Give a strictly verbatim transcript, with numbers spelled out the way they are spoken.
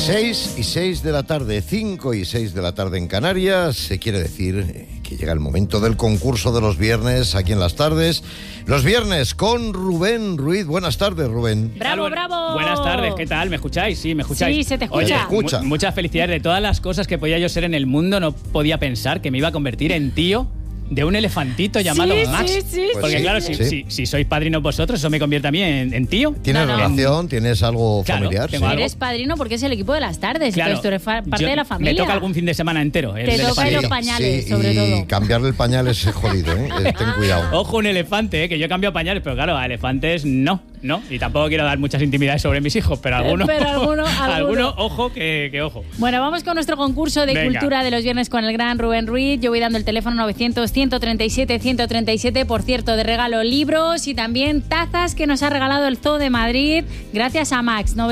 seis y seis de la tarde, cinco y seis de la tarde en Canarias. Se quiere decir que llega el momento del concurso de los viernes aquí en las tardes. Los viernes con Rubén Ruiz. Buenas tardes, Rubén. ¡Bravo, bravo! Buenas tardes, ¿qué tal? ¿Me escucháis? Sí, me escucháis. Sí, se te escucha. Oye, Se te escucha. mu- muchas felicidades. De todas las cosas que podía yo ser en el mundo, no podía pensar que me iba a convertir en tío de un elefantito llamado Sí, Max. sí, sí, Pues Porque sí, claro, sí. si, Sí. si, si sois padrinos vosotros, eso me convierte a mí en, en tío. ¿Tienes No, no. relación? ¿Tienes algo Claro, familiar? tengo Sí. algo. Eres padrino porque es el equipo de las tardes, Claro, entonces tú eres fa- parte yo- de la familia. Me toca algún fin de semana entero. el Te toca elefante. los pañales, sobre y todo. cambiarle el pañal es jodido, ¿eh? Eh, Ten cuidado. Ojo, un elefante, ¿eh? Que yo cambio pañales, pero claro, a elefantes no, no. Y tampoco quiero dar muchas intimidades sobre mis hijos, pero alguno, Pero alguno, alguno. alguno, ojo, que, que ojo. Bueno, vamos con nuestro concurso de Venga. cultura de los viernes con el gran Rubén Ruiz. Yo voy dando el teléfono novecientos, ciento treinta y siete, ciento treinta y siete. Por cierto, de regalo libros y también tazas que nos ha regalado el Zoo de Madrid gracias a Max.